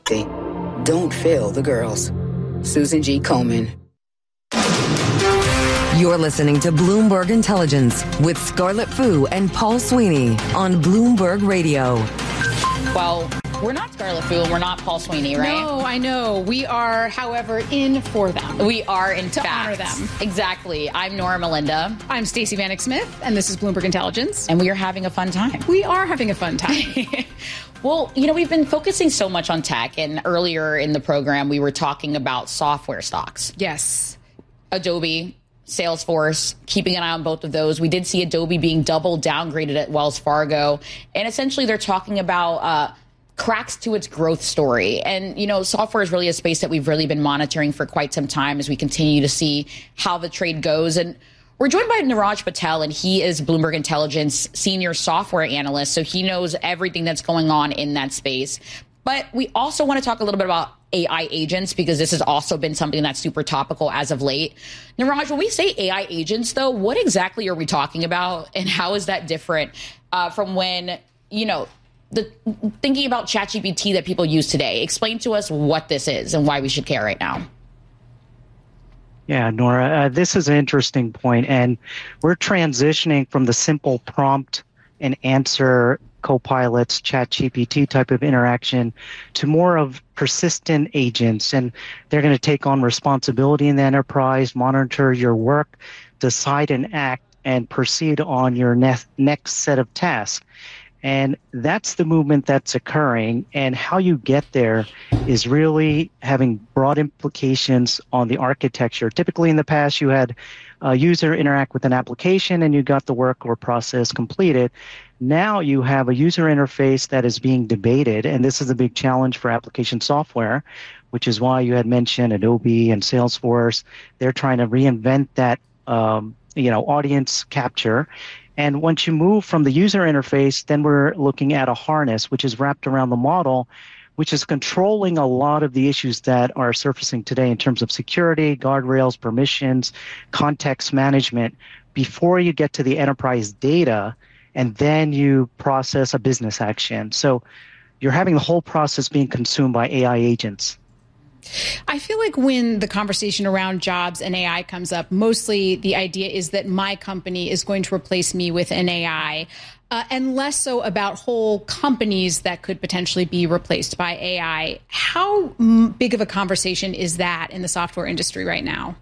Don't fail the girls. Susan G. Komen. You're listening to Bloomberg Intelligence with Scarlett Fu and Paul Sweeney on Bloomberg Radio. Well, we're not Scarlett Fu and we're not Paul Sweeney, right? No, I know. We are, however, in for them. We are in to fact. honor them. Exactly. I'm Nora Melinda. I'm Stacey Vanek Smith, and this is Bloomberg Intelligence. And we are having a fun time. We are having a fun time. Well, we've been focusing so much on tech, and earlier in the program, we were talking about software stocks. Yes. Adobe, Salesforce, keeping an eye on both of those. We did see Adobe being double downgraded at Wells Fargo. And essentially, they're talking about cracks to its growth story. And, software is really a space that we've really been monitoring for quite some time as we continue to see how the trade goes. And we're joined by Niraj Patel, and he is Bloomberg Intelligence senior software analyst. So he knows everything that's going on in that space. But we also want to talk a little bit about AI agents, because this has also been something that's super topical as of late. Niraj, when we say AI agents, though, what exactly are we talking about, and how is that different from when, thinking about ChatGPT that people use today? Explain to us what this is and why we should care right now. Yeah, Nora, this is an interesting point, and we're transitioning from the simple prompt and answer Copilot's ChatGPT type of interaction to more of persistent agents, and they're going to take on responsibility in the enterprise, monitor your work, decide and act, and proceed on your next set of tasks. And that's the movement that's occurring. And how you get there is really having broad implications on the architecture. Typically in the past, you had a user interact with an application and you got the work or process completed. Now you have a user interface that is being debated. And this is a big challenge for application software, which is why you had mentioned Adobe and Salesforce. They're trying to reinvent that, audience capture. And once you move from the user interface, then we're looking at a harness, which is wrapped around the model, which is controlling a lot of the issues that are surfacing today in terms of security, guardrails, permissions, context management, before you get to the enterprise data, and then you process a business action. So you're having the whole process being consumed by AI agents. I feel like when the conversation around jobs and AI comes up, mostly the idea is that my company is going to replace me with an AI, and less so about whole companies that could potentially be replaced by AI. How big of a conversation is that in the software industry right now?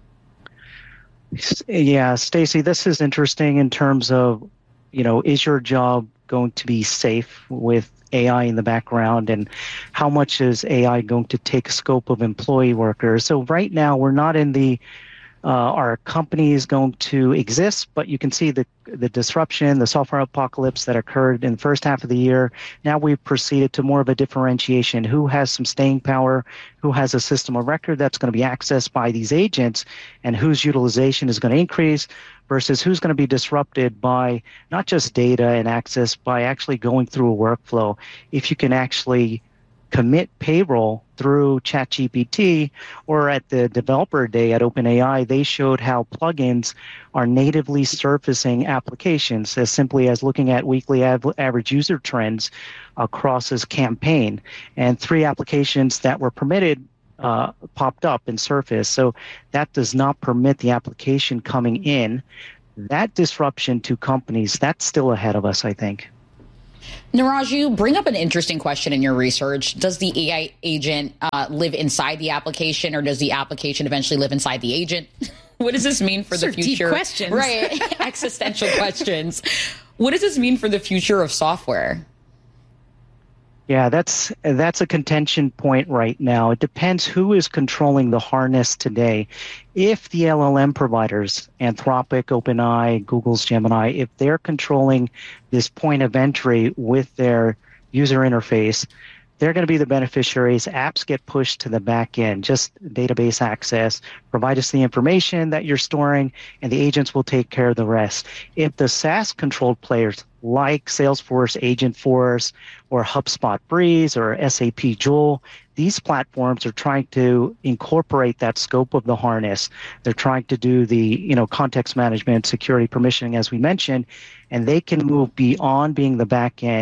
Yeah, Stacey, this is interesting in terms of, is your job going to be safe with AI in the background, and how much is AI going to take scope of employee workers? So right now we're not in the our company is going to exist, but you can see the disruption, the software apocalypse that occurred in the first half of the year. Now we've proceeded to more of a differentiation. Who has some staying power? Who has a system of record that's going to be accessed by these agents, and whose utilization is going to increase versus who's going to be disrupted by not just data and access, by actually going through a workflow. If you can actually commit payroll through ChatGPT, or at the developer day at OpenAI, they showed how plugins are natively surfacing applications as simply as looking at weekly average user trends across this campaign. And 3 applications that were permitted popped up and surfaced. So that does not permit the application coming in. That disruption to companies, that's still ahead of us, I think. Niraj, you bring up an interesting question in your research. Does the AI agent live inside the application, or does the application eventually live inside the agent? What does this mean for the future? Deep questions. Right. Existential questions. What does this mean for the future of software? Yeah, that's a contention point right now. It depends who is controlling the harness today. If the LLM providers, Anthropic, OpenAI, Google's Gemini, if they're controlling this point of entry with their user interface, they're going to be the beneficiaries. Apps get pushed to the back end, just database access, provide us the information that you're storing, and the agents will take care of the rest. If the SaaS-controlled players like Salesforce Agentforce or HubSpot Breeze or SAP Joule, these platforms are trying to incorporate that scope of the harness. They're trying to do the context management, security, permissioning, as we mentioned, and they can move beyond being the back end,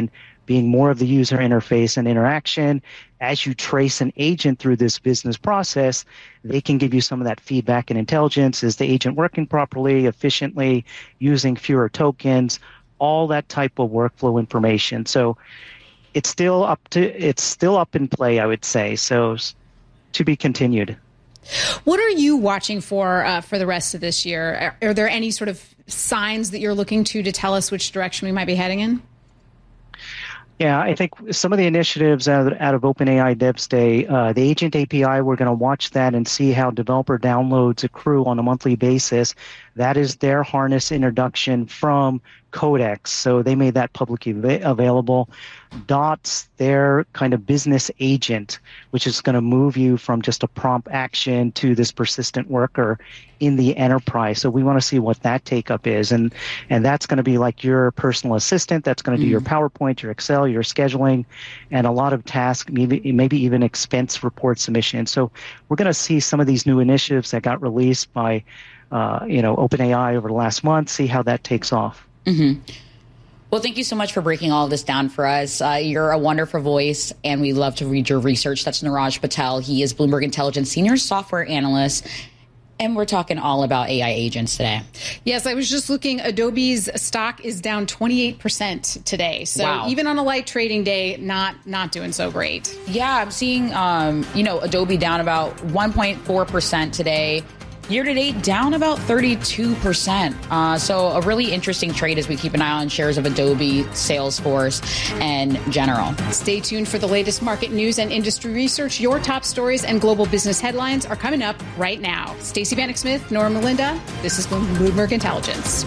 being more of the user interface and interaction. As you trace an agent through this business process, they can give you some of that feedback and intelligence. Is the agent working properly, efficiently, using fewer tokens, all that type of workflow information. So it's still up in play, I would say. So to be continued. What are you watching for the rest of this year? Are there any sort of signs that you're looking to tell us which direction we might be heading in? Yeah, I think some of the initiatives out of OpenAI Devs Day, the Agent API, we're going to watch that and see how developer downloads accrue on a monthly basis. That is their harness introduction from Codex, so they made that publicly available. Dots, their kind of business agent, which is going to move you from just a prompt action to this persistent worker in the enterprise. So we want to see what that take-up is, and that's going to be like your personal assistant. That's going to do your PowerPoint, your Excel, your scheduling, and a lot of tasks, maybe even expense report submission. So we're going to see some of these new initiatives that got released by OpenAI over the last month, see how that takes off. Mm-hmm. Well, thank you so much for breaking all of this down for us. You're a wonderful voice, and we love to read your research. That's Neeraj Patel. He is Bloomberg Intelligence Senior Software Analyst, and we're talking all about AI agents today. Yes, I was just looking. Adobe's stock is down 28% today. So wow. Even on a light trading day, not doing so great. Yeah, I'm seeing, Adobe down about 1.4% today. Year to date, down about 32%. So a really interesting trade as we keep an eye on shares of Adobe, Salesforce, and General. Stay tuned for the latest market news and industry research. Your top stories and global business headlines are coming up right now. Stacey Vanek Smith, Nora Melinda. This is Bloomberg Intelligence.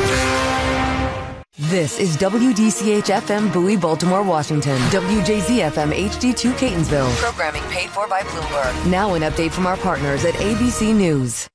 This is WDCH-FM Bowie, Baltimore, Washington. WJZ-FM HD2 Catonsville. Programming paid for by Bloomberg. Now an update from our partners at ABC News.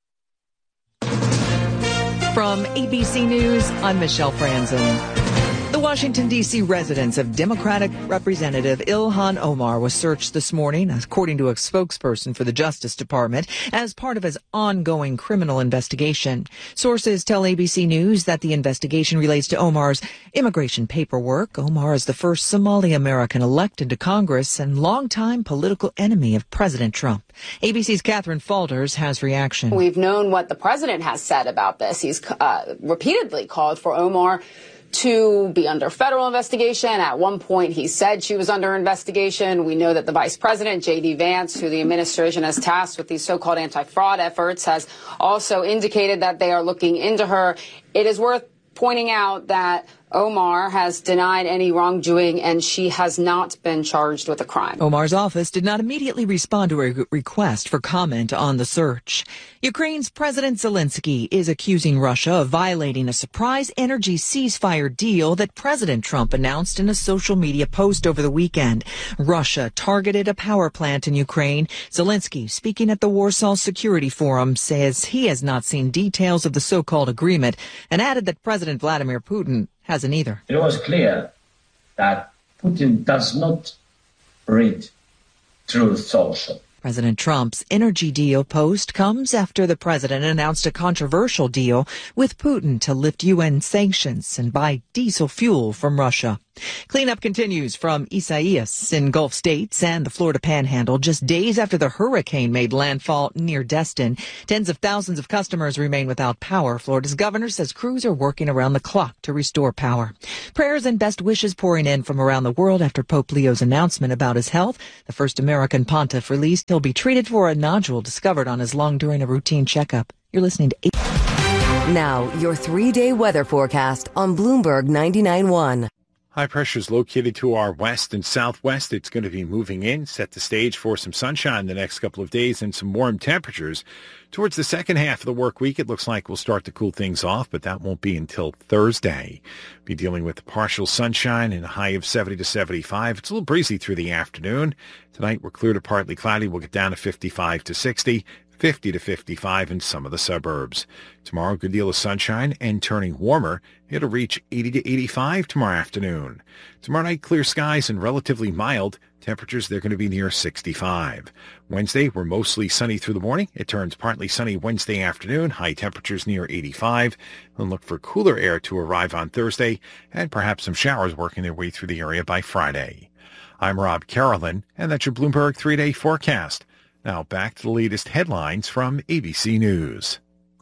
From ABC News, I'm Michelle Franzen. The Washington, D.C. residence of Democratic Representative Ilhan Omar was searched this morning, according to a spokesperson for the Justice Department, as part of his ongoing criminal investigation. Sources tell ABC News that the investigation relates to Omar's immigration paperwork. Omar is the first Somali American elected to Congress and longtime political enemy of President Trump. ABC's Catherine Falders has reaction. We've known what the president has said about this. He's repeatedly called for Omar to be under federal investigation. At one point, he said she was under investigation. We know that the vice president, J.D. Vance, who the administration has tasked with these so-called anti-fraud efforts, has also indicated that they are looking into her. It is worth pointing out that Omar has denied any wrongdoing, and she has not been charged with a crime. Omar's office did not immediately respond to a request for comment on the search. Ukraine's President Zelensky is accusing Russia of violating a surprise energy ceasefire deal that President Trump announced in a social media post over the weekend. Russia targeted a power plant in Ukraine. Zelensky, speaking at the Warsaw Security Forum, says he has not seen details of the so-called agreement and added that President Vladimir Putin hasn't either. It was clear that Putin does not read Truth Social. President Trump's energy deal post comes after the president announced a controversial deal with Putin to lift UN sanctions and buy diesel fuel from Russia. Cleanup continues from Isaias in Gulf states and the Florida Panhandle just days after the hurricane made landfall near Destin. Tens of thousands of customers remain without power. Florida's governor says crews are working around the clock to restore power. Prayers and best wishes pouring in from around the world after Pope Leo's announcement about his health. The first American pontiff released he'll be treated for a nodule discovered on his lung during a routine checkup. You're listening to Now, your 3-day weather forecast on Bloomberg 99.1. High pressure is located to our west and southwest. It's going to be moving in, set the stage for some sunshine the next couple of days and some warm temperatures. Towards the second half of the work week, it looks like we'll start to cool things off, but that won't be until Thursday. Be dealing with partial sunshine and a high of 70 to 75. It's a little breezy through the afternoon. Tonight, we're clear to partly cloudy. We'll get down to 55 to 60. 50 to 55 in some of the suburbs. Tomorrow, a good deal of sunshine and turning warmer. It'll reach 80 to 85 tomorrow afternoon. Tomorrow night, clear skies and relatively mild. Temperatures, they're going to be near 65. Wednesday, we're mostly sunny through the morning. It turns partly sunny Wednesday afternoon. High temperatures near 85. And look for cooler air to arrive on Thursday and perhaps some showers working their way through the area by Friday. I'm Rob Carolyn, and that's your Bloomberg 3-day forecast. Now back to the latest headlines from ABC News.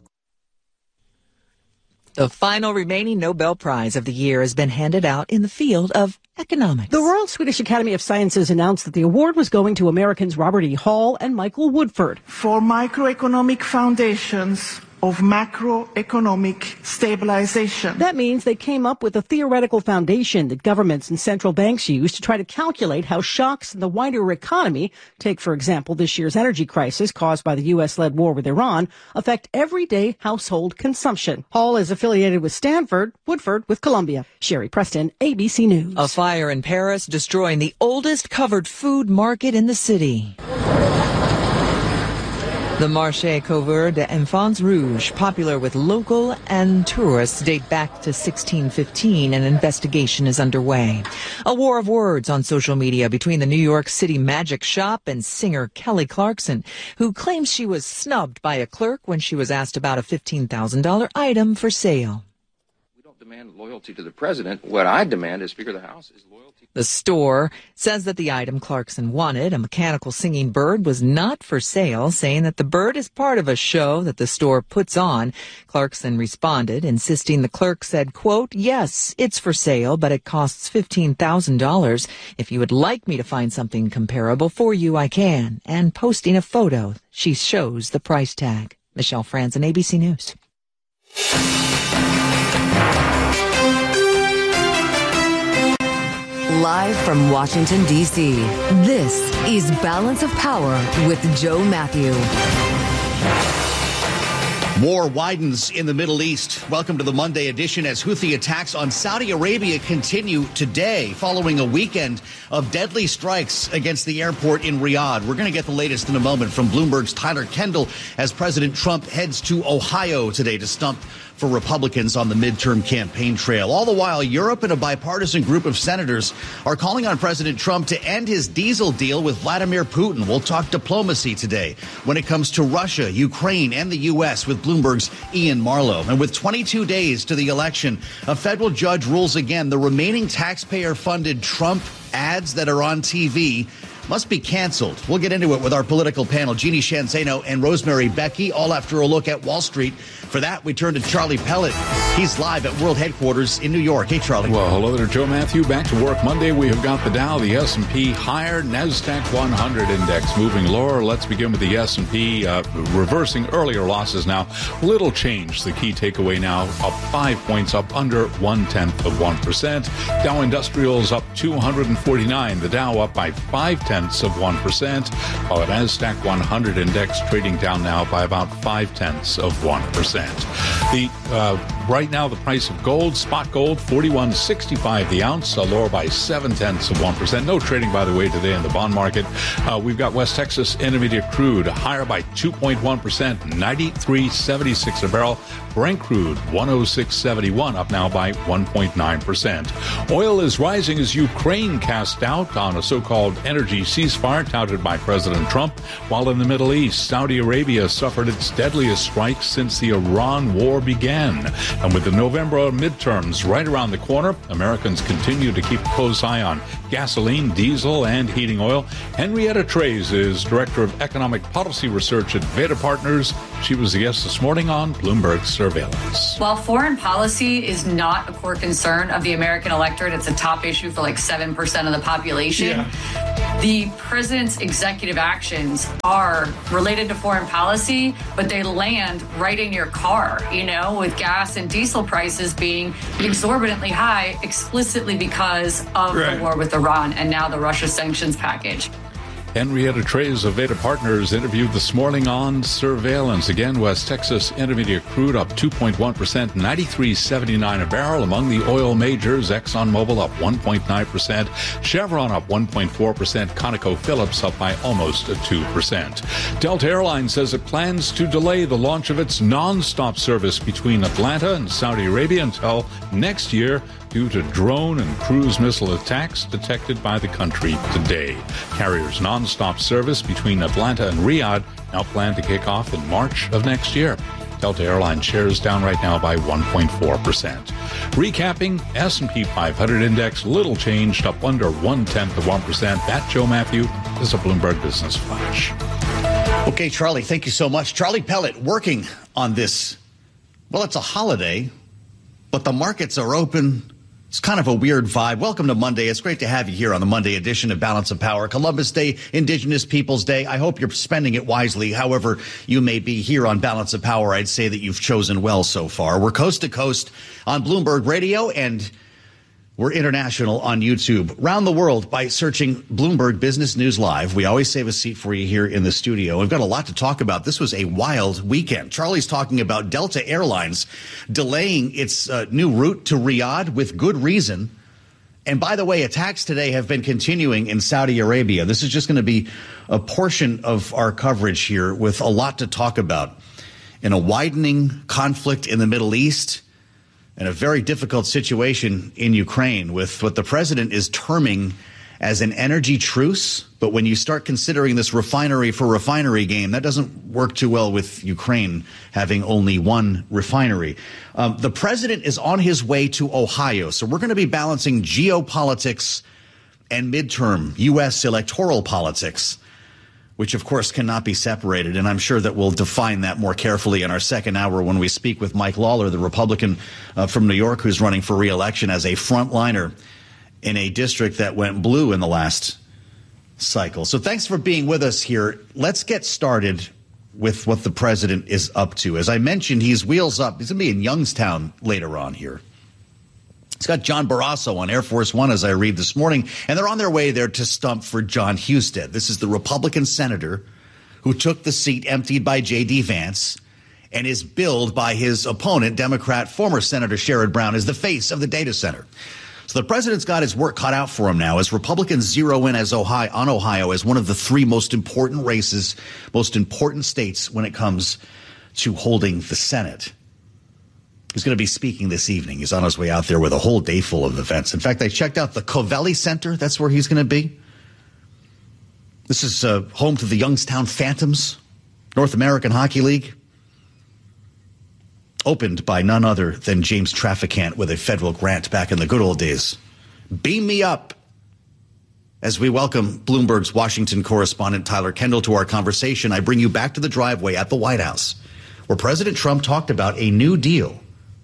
The final remaining Nobel Prize of the year has been handed out in the field of economics. The Royal Swedish Academy of Sciences announced that the award was going to Americans Robert E. Hall and Michael Woodford. For microeconomic foundations of macroeconomic stabilization. That means they came up with a theoretical foundation that governments and central banks use to try to calculate how shocks in the wider economy, take for example this year's energy crisis caused by the U.S.-led war with Iran, affect everyday household consumption. Hall is affiliated with Stanford, Woodford with Columbia. Sherry Preston, ABC News. A fire in Paris destroying the oldest covered food market in the city. The Marché Couvert des Enfants Rouges, popular with local and tourists, date back to 1615. An investigation is underway. A war of words on social media between the New York City magic shop and singer Kelly Clarkson, who claims she was snubbed by a clerk when she was asked about a $15,000 item for sale. We don't demand loyalty to the president. What I demand as Speaker of the House is loyalty. The store says that the item Clarkson wanted, a mechanical singing bird, was not for sale, saying that the bird is part of a show that the store puts on. Clarkson responded, insisting the clerk said, quote, "Yes, it's for sale, but it costs $15,000. If you would like me to find something comparable for you, I can." And posting a photo, she shows the price tag. Michelle Franzen, ABC News. Live from Washington, D.C., this is Balance of Power with Joe Matthew. War widens in the Middle East. Welcome to the Monday edition as Houthi attacks on Saudi Arabia continue today following a weekend of deadly strikes against the airport in Riyadh. We're going to get the latest in a moment from Bloomberg's Tyler Kendall as President Trump heads to Ohio today to stump for Republicans on the midterm campaign trail. All the while, Europe and a bipartisan group of senators are calling on President Trump to end his diesel deal with Vladimir Putin. We'll talk diplomacy today when it comes to Russia, Ukraine, and the U.S. with Bloomberg's Ian Marlowe. And with 22 days to the election, a federal judge rules again the remaining taxpayer-funded Trump ads that are on TV must be canceled. We'll get into it with our political panel, Jeannie Shanzano and Rosemary Becky, all after a look at Wall Street. For that, we turn to Charlie Pellet. He's live at World Headquarters in New York. Hey, Charlie. Well, hello there, Joe Matthew. Back to work Monday. We have got the Dow, the S&P higher, NASDAQ 100 index moving lower. Let's begin with the S&P reversing earlier losses now. Little change. The key takeaway now up 5 points, up under 0.1%. Dow Industrials up 249. The Dow up by 0.5%. While the NASDAQ 100 index trading down now by about 0.5%. Right now, the price of gold, spot gold, $41.65 the ounce, lower by 0.7%. No trading, by the way, today in the bond market. We've got West Texas Intermediate crude higher by 2.1%, $93.76 a barrel. Brent crude, $106.71, up now by 1.9%. Oil is rising as Ukraine casts doubt on a so-called energy ceasefire touted by President Trump, while in the Middle East, Saudi Arabia suffered its deadliest strike since the Iran war began. And with the November midterms right around the corner, Americans continue to keep a close eye on gasoline, diesel, and heating oil. Henrietta Treyz is Director of Economic Policy Research at Veda Partners. She was the guest this morning on Bloomberg Surveillance. While foreign policy is not a core concern of the American electorate, it's a top issue for like 7% of the population. Yeah. The president's executive actions are related to foreign policy, but they land right in your car, with gas and diesel prices being exorbitantly high explicitly because of the war with Iran and now the Russia sanctions package. Henrietta Trey's of Veda Partners interviewed this morning on surveillance. Again, West Texas Intermediate crude up 2.1%, $93.79 a barrel. Among the oil majors, ExxonMobil up 1.9%, Chevron up 1.4%, ConocoPhillips up by almost 2%. Delta Airlines says it plans to delay the launch of its non-stop service between Atlanta and Saudi Arabia until next year due to drone and cruise missile attacks detected by the country today. Carrier's non-stop service between Atlanta and Riyadh now planned to kick off in March of next year. Delta Airlines shares down right now by 1.4%. Recapping, S&P 500 index, little changed, up under 0.1%. That, Joe Matthew, is a Bloomberg Business Flash. Okay, Charlie, thank you so much. Charlie Pellet working on this. Well, it's a holiday, but the markets are open. It's kind of a weird vibe. Welcome to Monday. It's great to have you here on the Monday edition of Balance of Power. Columbus Day, Indigenous Peoples Day. I hope you're spending it wisely. However you may be here on Balance of Power, I'd say that you've chosen well so far. We're coast to coast on Bloomberg Radio, and we're international on YouTube. Round the world by searching Bloomberg Business News Live. We always save a seat for you here in the studio. We've got a lot to talk about. This was a wild weekend. Charlie's talking about Delta Airlines delaying its new route to Riyadh with good reason. And by the way, attacks today have been continuing in Saudi Arabia. This is just going to be a portion of our coverage here with a lot to talk about. In a widening conflict in the Middle East, and a very difficult situation in Ukraine with what the president is terming as an energy truce. But when you start considering this refinery for refinery game, that doesn't work too well with Ukraine having only one refinery. The president is on his way to Ohio. So we're going to be balancing geopolitics and midterm U.S. electoral politics, which, of course, cannot be separated. And I'm sure that we'll define that more carefully in our second hour when we speak with Mike Lawler, the Republican from New York, who's running for re-election as a frontliner in a district that went blue in the last cycle. So thanks for being with us here. Let's get started with what the president is up to. As I mentioned, he's wheels up. He's going to be in Youngstown later on here. It's got John Barrasso on Air Force One, as I read this morning, and they're on their way there to stump for John Husted. This is the Republican senator who took the seat emptied by J.D. Vance and is billed by his opponent, Democrat former Senator Sherrod Brown, as the face of the data center. So the president's got his work cut out for him now as Republicans zero in on Ohio as one of the three most important races, most important states when it comes to holding the Senate. He's going to be speaking this evening. He's on his way out there with a whole day full of events. In fact, I checked out the Covelli Center. That's where he's going to be. This is home to the Youngstown Phantoms, North American Hockey League, opened by none other than James Traficant with a federal grant back in the good old days. Beam me up as we welcome Bloomberg's Washington correspondent Tyler Kendall to our conversation. I bring you back to the driveway at the White House, where President Trump talked about a new deal,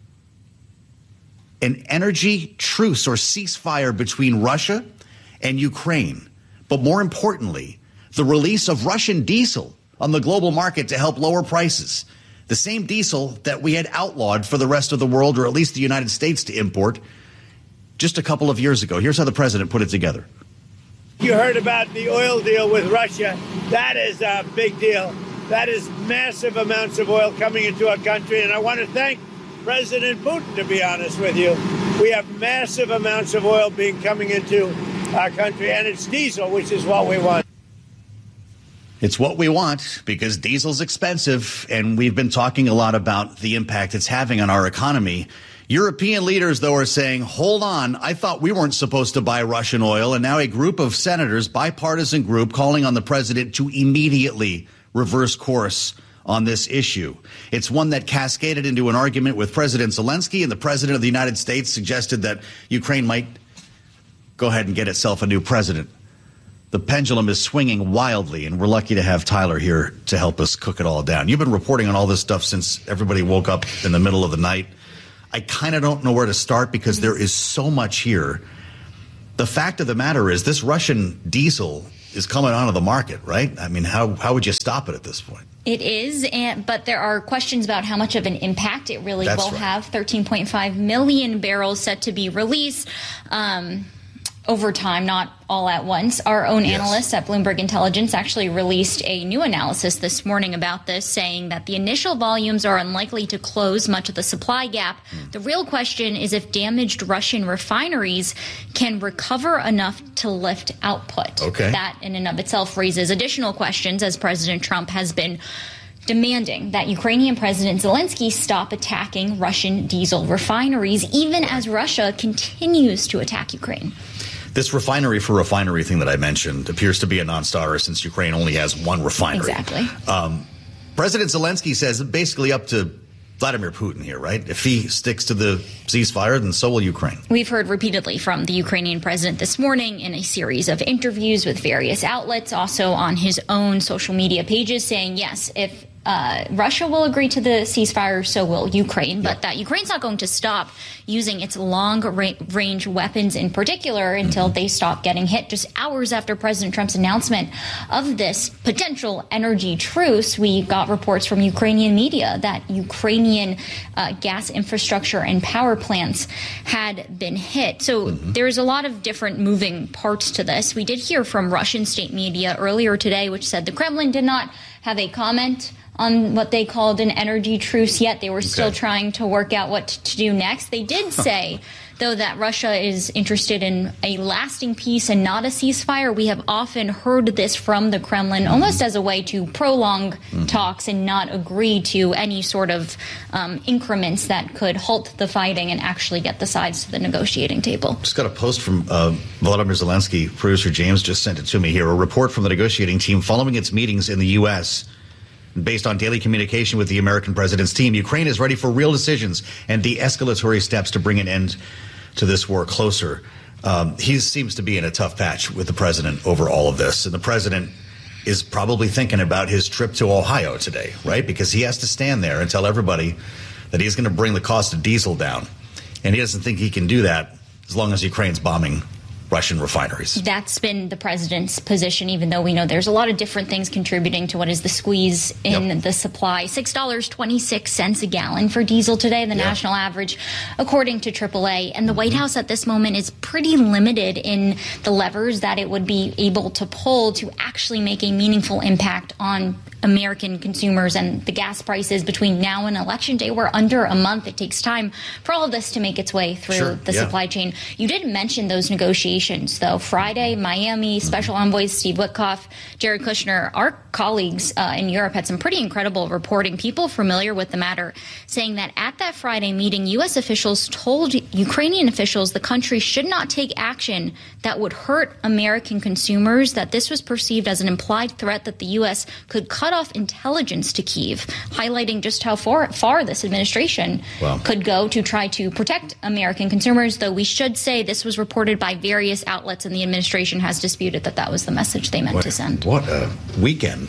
an energy truce or ceasefire between Russia and Ukraine. But more importantly, the release of Russian diesel on the global market to help lower prices. The same diesel that we had outlawed for the rest of the world, or at least the United States, to import just a couple of years ago. Here's how the president put it together. You heard about the oil deal with Russia. That is a big deal. That is massive amounts of oil coming into our country. And I want to thank President Putin, to be honest with you. We have massive amounts of oil coming into our country, and it's diesel, which is what we want. It's what we want because diesel's expensive, and we've been talking a lot about the impact it's having on our economy. European leaders, though, are saying, hold on, I thought we weren't supposed to buy Russian oil. And now a group of senators, bipartisan group, calling on the president to immediately reverse course on this issue. It's one that cascaded into an argument with President Zelensky, and the president of the United States suggested that Ukraine might go ahead and get itself a new president. The pendulum is swinging wildly, and we're lucky to have Tyler here to help us cook it all down. You've been reporting on all this stuff since everybody woke up in the middle of the night. I kind of don't know where to start because there is so much here. The fact of the matter is this Russian diesel is coming onto the market, right? I mean, how would you stop it at this point? It is, but there are questions about how much of an impact it really will have. 13.5 million barrels set to be released. over time, not all at once. Our own analysts at Bloomberg Intelligence actually released a new analysis this morning about this, saying that the initial volumes are unlikely to close much of the supply gap. The real question is if damaged Russian refineries can recover enough to lift output. Okay. That in and of itself raises additional questions, as President Trump has been demanding that Ukrainian President Zelensky stop attacking Russian diesel refineries, even as Russia continues to attack Ukraine. This refinery for refinery thing that I mentioned appears to be a non-starter since Ukraine only has one refinery. Exactly. President Zelensky says basically up to Vladimir Putin here, right? If he sticks to the ceasefire, then so will Ukraine. We've heard repeatedly from the Ukrainian president this morning in a series of interviews with various outlets, also on his own social media pages, saying, yes, if Russia will agree to the ceasefire, so will Ukraine, but that Ukraine's not going to stop using its long-range weapons in particular until they stop getting hit. Just hours after President Trump's announcement of this potential energy truce, we got reports from Ukrainian media that Ukrainian gas infrastructure and power plants had been hit. So there's a lot of different moving parts to this. We did hear from Russian state media earlier today, which said the Kremlin did not have a comment on what they called an energy truce yet. They were still trying to work out what to do next. They did say, though, that Russia is interested in a lasting peace and not a ceasefire. We have often heard this from the Kremlin almost as a way to prolong talks and not agree to any sort of increments that could halt the fighting and actually get the sides to the negotiating table. Just got a post from Volodymyr Zelensky. Producer James just sent it to me here. A report from the negotiating team following its meetings in the U.S. Based on daily communication with the American president's team, Ukraine is ready for real decisions and de-escalatory steps to bring an end to this war closer. He seems to be in a tough patch with the president over all of this. And the president is probably thinking about his trip to Ohio today, right? Because he has to stand there and tell everybody that he's going to bring the cost of diesel down. And he doesn't think he can do that as long as Ukraine's bombing Russian refineries. That's been the president's position, even though we know there's a lot of different things contributing to what is the squeeze in the supply. $6.26 a gallon for diesel today, the national average, according to AAA. And the White House at this moment is pretty limited in the levers that it would be able to pull to actually make a meaningful impact on American consumers and the gas prices between now and Election Day. We're under a month. It takes time for all of this to make its way through the supply chain. You didn't mention those negotiations, though. Friday, Miami, Special Envoys Steve Witkoff, Jared Kushner, our colleagues in Europe had some pretty incredible reporting, people familiar with the matter, saying that at that Friday meeting, U.S. officials told Ukrainian officials the country should not take action that would hurt American consumers, that this was perceived as an implied threat that the U.S. could cut off intelligence to Kyiv, highlighting just how far this administration could go to try to protect American consumers, though we should say this was reported by various outlets and the administration has disputed that that was the message they meant to send. What a weekend.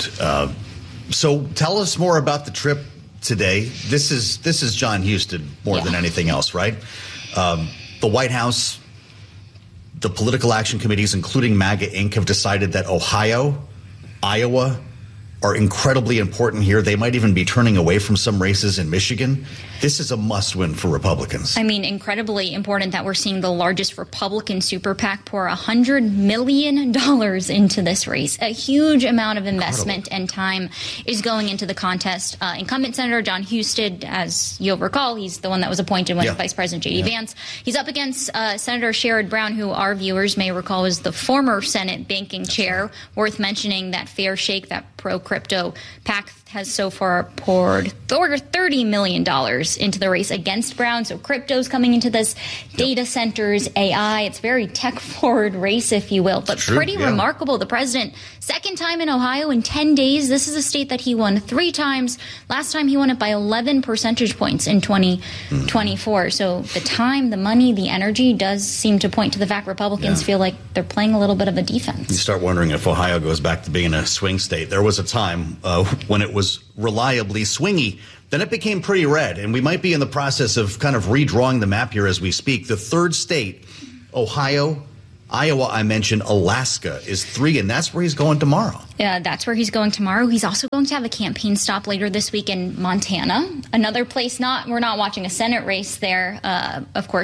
So tell us more about the trip today. This is John Huston more than anything else, right? The White House, the political action committees, including MAGA Inc., have decided that Ohio, Iowa are incredibly important here. They might even be turning away from some races in Michigan. This is a must-win for Republicans. I mean, incredibly important that we're seeing the largest Republican super PAC pour $100 million into this race. A huge amount of investment and time is going into the contest. Incumbent Senator John Huston, as you'll recall, he's the one that was appointed when Vice President J.D. Vance. He's up against Senator Sherrod Brown, who our viewers may recall was the former Senate banking chair. Worth mentioning that Fair Shake, that pro-crypto PAC, has so far poured over $30 million into the race against Brown. So crypto's coming into this, data centers, AI. It's a very tech-forward race, if you will, but pretty remarkable. The president, second time in Ohio in 10 days. This is a state that he won 3 times. Last time he won it by 11 percentage points in 2024. So the time, the money, the energy does seem to point to the fact Republicans feel like they're playing a little bit of a defense. You start wondering if Ohio goes back to being a swing state. There was a time when it was reliably swingy. Then it became pretty red, and we might be in the process of kind of redrawing the map here as we speak. The third state, Ohio, Iowa, I mentioned, Alaska is 3, and that's where he's going tomorrow. Yeah, that's where he's going tomorrow. He's also going to have a campaign stop later this week in Montana, another place. We're not watching a Senate race there. Of course,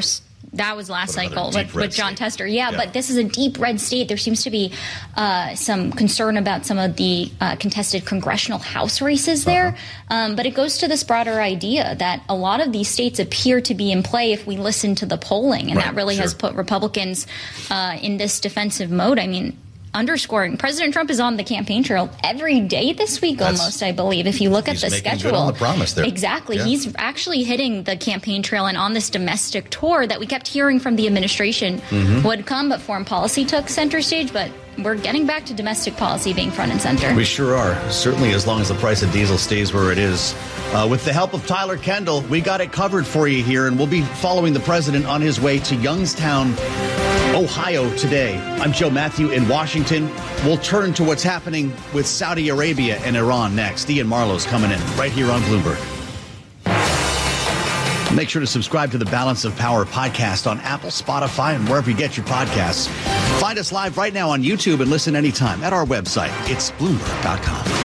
That was last cycle with John Tester. Yeah, but this is a deep red state. There seems to be some concern about some of the contested congressional House races there. But it goes to this broader idea that a lot of these states appear to be in play if we listen to the polling. And that really has put Republicans in this defensive mode. I mean, underscoring President Trump is on the campaign trail every day this week, almost, I believe, if you look at the schedule. Good on the promise there. Exactly. Yeah. He's actually hitting the campaign trail and on this domestic tour that we kept hearing from the administration would come, but foreign policy took center stage. But we're getting back to domestic policy being front and center. We sure are. Certainly as long as the price of diesel stays where it is. With the help of Tyler Kendall, we got it covered for you here, and we'll be following the president on his way to Youngstown, Ohio today. I'm Joe Matthew in Washington. We'll turn to what's happening with Saudi Arabia and Iran next. Ian Marlowe's coming in right here on Bloomberg. Make sure to subscribe to the Balance of Power podcast on Apple, Spotify, and wherever you get your podcasts. Find us live right now on YouTube and listen anytime at our website. It's Bloomberg.com.